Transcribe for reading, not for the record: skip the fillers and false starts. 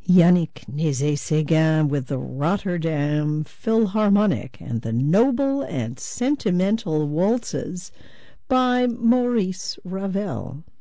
Yannick Nézet-Séguin with the Rotterdam Philharmonic and the Noble and Sentimental Waltzes by Maurice Ravel.